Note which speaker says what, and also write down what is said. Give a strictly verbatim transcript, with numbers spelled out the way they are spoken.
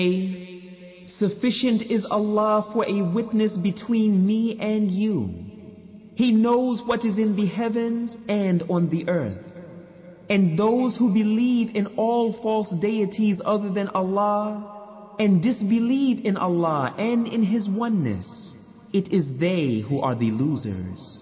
Speaker 1: Sufficient is Allah for a witness between me and you. He knows what is in the heavens and on the earth. And those who believe in all false deities other than Allah and disbelieve in Allah and in His oneness, it is they who are the losers.